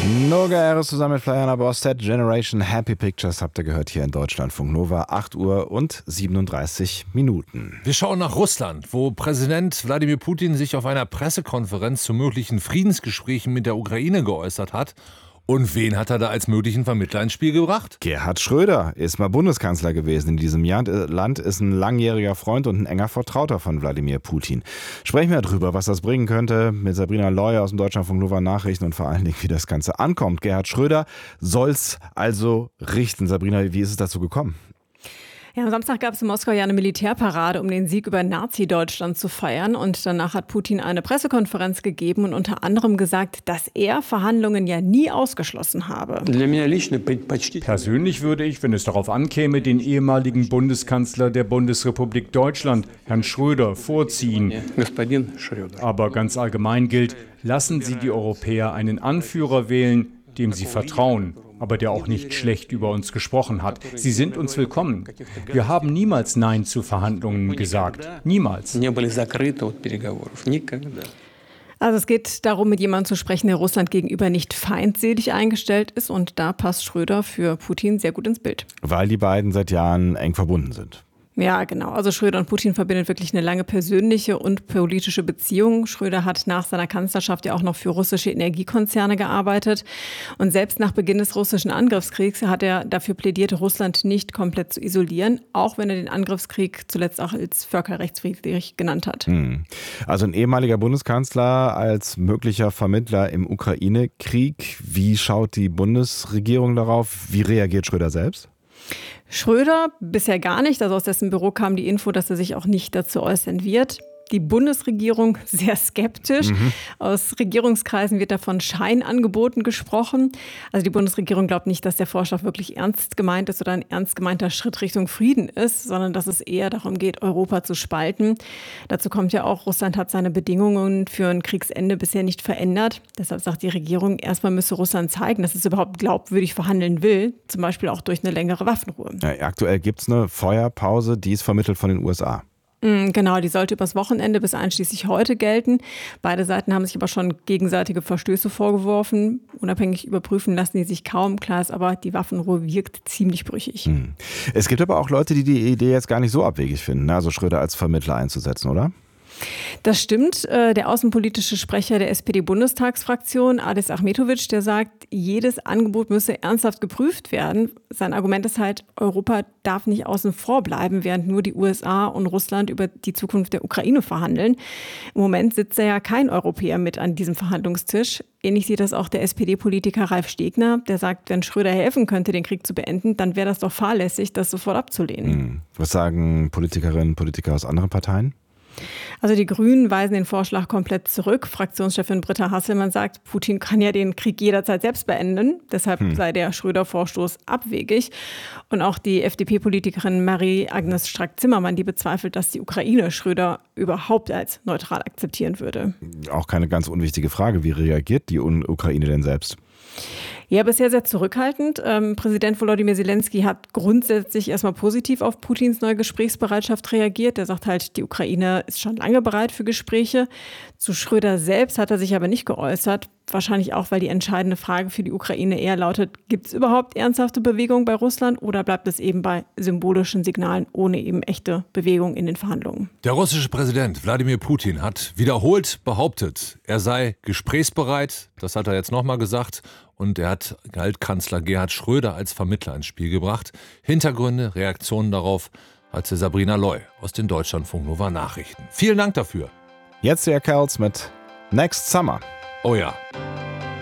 Noga Eres zusammen mit Floriana Borstedt, Generation Happy Pictures habt ihr gehört hier in Deutschlandfunk Nova, 8 Uhr und 37 Minuten. Wir schauen nach Russland, wo Präsident Wladimir Putin sich auf einer Pressekonferenz zu möglichen Friedensgesprächen mit der Ukraine geäußert hat. Und wen hat er da als möglichen Vermittler ins Spiel gebracht? Gerhard Schröder ist mal Bundeskanzler gewesen in diesem Land, ist ein langjähriger Freund und ein enger Vertrauter von Wladimir Putin. Sprechen wir darüber, was das bringen könnte, mit Sabrina Loy aus dem Deutschlandfunk Nova Nachrichten und vor allen Dingen, wie das Ganze ankommt. Gerhard Schröder soll's also richten. Sabrina, wie ist es dazu gekommen? Ja, am Samstag gab es in Moskau ja eine Militärparade, um den Sieg über Nazi-Deutschland zu feiern. Und danach hat Putin eine Pressekonferenz gegeben und unter anderem gesagt, dass er Verhandlungen ja nie ausgeschlossen habe. Persönlich würde ich, wenn es darauf ankäme, den ehemaligen Bundeskanzler der Bundesrepublik Deutschland, Herrn Schröder, vorziehen. Aber ganz allgemein gilt, lassen Sie die Europäer einen Anführer wählen, dem sie vertrauen, aber der auch nicht schlecht über uns gesprochen hat. Sie sind uns willkommen. Wir haben niemals Nein zu Verhandlungen gesagt. Niemals. Also es geht darum, mit jemandem zu sprechen, der Russland gegenüber nicht feindselig eingestellt ist. Und da passt Schröder für Putin sehr gut ins Bild. Weil die beiden seit Jahren eng verbunden sind. Ja, genau. Also Schröder und Putin verbindet wirklich eine lange persönliche und politische Beziehung. Schröder hat nach seiner Kanzlerschaft ja auch noch für russische Energiekonzerne gearbeitet. Und selbst nach Beginn des russischen Angriffskriegs hat er dafür plädiert, Russland nicht komplett zu isolieren, auch wenn er den Angriffskrieg zuletzt auch als völkerrechtswidrig genannt hat. Also ein ehemaliger Bundeskanzler als möglicher Vermittler im Ukraine-Krieg. Wie schaut die Bundesregierung darauf? Wie reagiert Schröder selbst? Schröder bisher gar nicht. Also aus dessen Büro kam die Info, dass er sich auch nicht dazu äußern wird. Die Bundesregierung sehr skeptisch. Aus Regierungskreisen wird da von Scheinangeboten gesprochen. Also die Bundesregierung glaubt nicht, dass der Vorschlag wirklich ernst gemeint ist oder ein ernst gemeinter Schritt Richtung Frieden ist, sondern dass es eher darum geht, Europa zu spalten. Dazu kommt ja auch, Russland hat seine Bedingungen für ein Kriegsende bisher nicht verändert. Deshalb sagt die Regierung, erstmal müsse Russland zeigen, dass es überhaupt glaubwürdig verhandeln will, zum Beispiel auch durch eine längere Waffenruhe. Ja, aktuell gibt es eine Feuerpause, die ist vermittelt von den USA. Genau, die sollte übers Wochenende bis einschließlich heute gelten. Beide Seiten haben sich aber schon gegenseitige Verstöße vorgeworfen. Unabhängig überprüfen lassen die sich kaum. Klar ist aber, die Waffenruhe wirkt ziemlich brüchig. Es gibt aber auch Leute, die die Idee jetzt gar nicht so abwegig finden, also Schröder als Vermittler einzusetzen, oder? Das stimmt. Der außenpolitische Sprecher der SPD-Bundestagsfraktion, Adis Achmetovic, der sagt, jedes Angebot müsse ernsthaft geprüft werden. Sein Argument ist halt, Europa darf nicht außen vor bleiben, während nur die USA und Russland über die Zukunft der Ukraine verhandeln. Im Moment sitzt ja kein Europäer mit an diesem Verhandlungstisch. Ähnlich sieht das auch der SPD-Politiker Ralf Stegner, der sagt, wenn Schröder helfen könnte, den Krieg zu beenden, dann wäre das doch fahrlässig, das sofort abzulehnen. Was sagen Politikerinnen und Politiker aus anderen Parteien? Also die Grünen weisen den Vorschlag komplett zurück. Fraktionschefin Britta Hasselmann sagt, Putin kann ja den Krieg jederzeit selbst beenden. Deshalb sei der Schröder-Vorstoß abwegig. Und auch die FDP-Politikerin Marie-Agnes Strack-Zimmermann, die bezweifelt, dass die Ukraine Schröder überhaupt als neutral akzeptieren würde. Auch keine ganz unwichtige Frage. Wie reagiert die Ukraine denn selbst? Ja, bisher sehr zurückhaltend. Präsident Volodymyr Zelensky hat grundsätzlich erstmal positiv auf Putins neue Gesprächsbereitschaft reagiert. Er sagt halt, die Ukraine ist schon lange bereit für Gespräche. Zu Schröder selbst hat er sich aber nicht geäußert. Wahrscheinlich auch, weil die entscheidende Frage für die Ukraine eher lautet, gibt es überhaupt ernsthafte Bewegung bei Russland oder bleibt es eben bei symbolischen Signalen ohne eben echte Bewegung in den Verhandlungen? Der russische Präsident Wladimir Putin hat wiederholt behauptet, er sei gesprächsbereit. Das hat er jetzt nochmal gesagt. Und er hat Altkanzler Gerhard Schröder als Vermittler ins Spiel gebracht. Hintergründe, Reaktionen darauf hat Sabrina Loy aus den Deutschlandfunk Nova Nachrichten. Vielen Dank dafür. Jetzt der Kerls mit Next Summer. Oh ja.